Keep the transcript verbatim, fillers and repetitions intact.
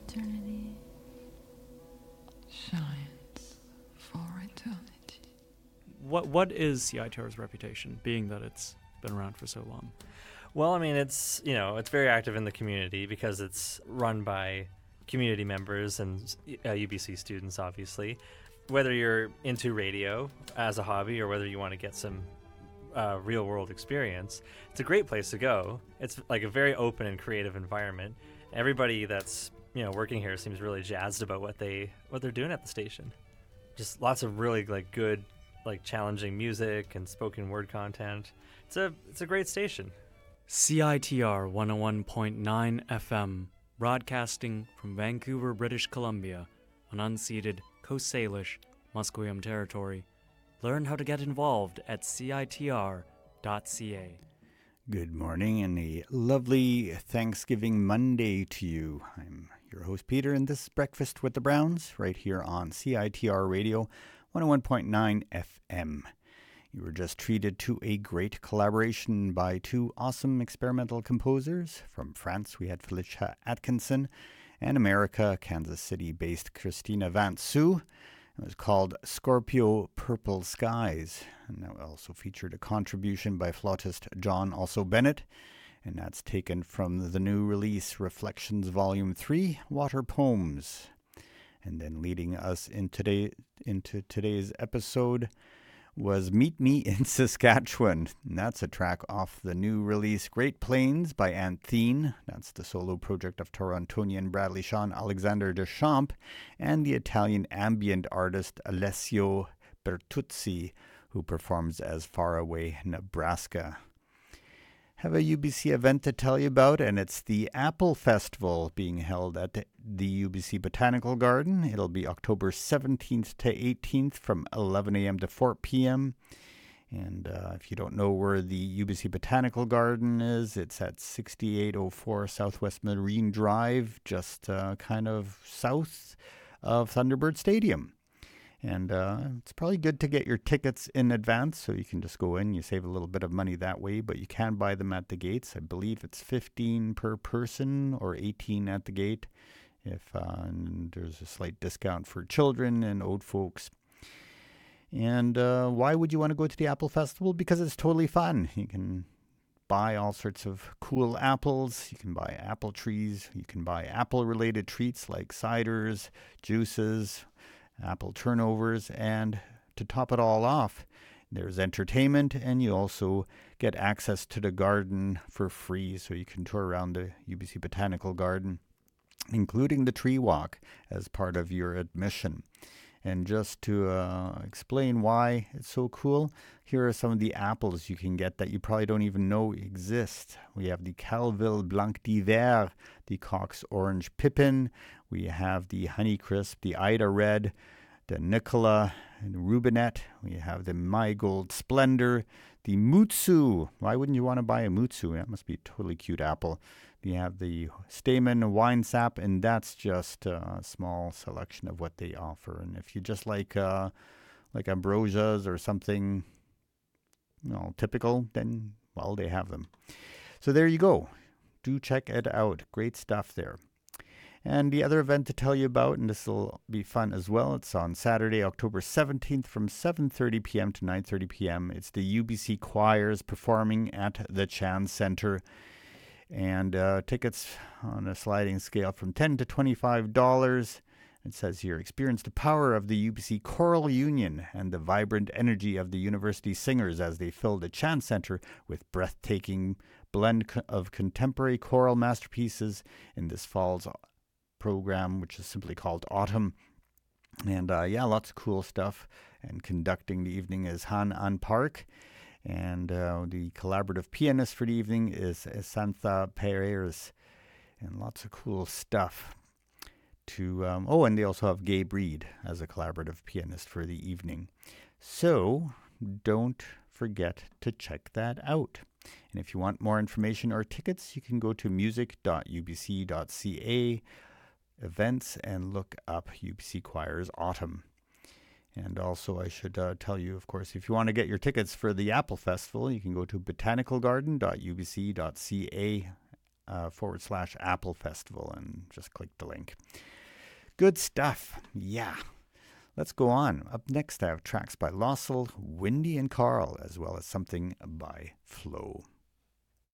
eternity shines for eternity. What What is C I T R's reputation, being that it's been around for so long? Well, I mean, it's, you know, it's very active in the community because it's run by community members and uh, U B C students, obviously. Whether you're into radio as a hobby or whether you want to get some uh, real-world experience, it's a great place to go. It's like a very open and creative environment. Everybody that's, you know, working here seems really jazzed about what they what they're doing at the station. Just lots of really like good, like challenging music and spoken word content. It's a it's a great station. C I T R one oh one point nine F M, broadcasting from Vancouver, British Columbia, on unceded Coast Salish, Musqueam territory. Learn how to get involved at C I T R dot C A. Good morning and a lovely Thanksgiving Monday to you. I'm your host Peter, and this is Breakfast with the Browns right here on C I T R Radio one oh one point nine F M. You were just treated to a great collaboration by two awesome experimental composers. From France, we had Felicia Atkinson, and America, Kansas City-based Christina Van Soo. It was called Scorpio Purple Skies, and that also featured a contribution by flautist John Also Bennett, and that's taken from the new release Reflections Volume three, Water Poems. And then leading us in today, into today's episode was Meet Me in Saskatchewan. And that's a track off the new release Great Plains by Anthene. That's the solo project of Torontonian Bradley Sean Alexander Deschamps and the Italian ambient artist Alessio Bertuzzi, who performs as Far Away, Nebraska. Have a U B C event to tell you about, and it's the Apple Festival being held at the U B C Botanical Garden. It'll be October seventeenth to eighteenth from eleven a.m. to four p.m. And uh, if you don't know where the U B C Botanical Garden is, it's at sixty-eight oh four Southwest Marine Drive, just uh, kind of south of Thunderbird Stadium. And uh, it's probably good to get your tickets in advance so you can just go in. You save a little bit of money that way, but you can buy them at the gates. I believe it's fifteen per person or eighteen at the gate. If uh, and there's a slight discount for children and old folks. And uh, why would you want to go to the Apple Festival? Because it's totally fun. You can buy all sorts of cool apples. You can buy apple trees. You can buy apple-related treats like ciders, juices, apple turnovers, and to top it all off, there's entertainment, and you also get access to the garden for free, so you can tour around the U B C Botanical Garden, including the tree walk as part of your admission. And just to uh, explain why it's so cool, here are some of the apples you can get that you probably don't even know exist. We have the Calville Blanc d'Hiver, the Cox Orange Pippin. We have the Honeycrisp, the Ida Red, the Nicola and Rubinet. We have the My Gold Splendor, the Mutsu. Why wouldn't you want to buy a Mutsu? That must be a totally cute apple. We have the Stamen Wine Sap, and that's just a small selection of what they offer. And if you just like uh, like ambrosias or something, you know, typical, then, well, they have them. So there you go. Do check it out. Great stuff there. And the other event to tell you about, and this will be fun as well, it's on Saturday, October seventeenth from seven thirty p.m. to nine thirty p.m. It's the U B C Choirs performing at the Chan Center. And uh, tickets on a sliding scale from ten to twenty-five dollars. It says here, experience the power of the U B C Choral Union and the vibrant energy of the university singers as they fill the Chan Center with breathtaking blend of contemporary choral masterpieces in this fall's program, which is simply called Autumn. And uh, yeah, lots of cool stuff. And conducting the evening is Han An Park. And uh, the collaborative pianist for the evening is Santha Perez. And lots of cool stuff. To um, Oh, and they also have Gabe Reed as a collaborative pianist for the evening. So don't forget to check that out. And if you want more information or tickets, you can go to music dot u b c dot c a events and look up U B C Choirs Autumn. And also I should uh, tell you, of course, if you want to get your tickets for the Apple Festival, you can go to botanical garden dot u b c dot c a uh, forward slash Apple Festival and just click the link. Good stuff. Yeah. Let's go on. Up next, I have tracks by Lossel, Windy and Carl, as well as something by Flo.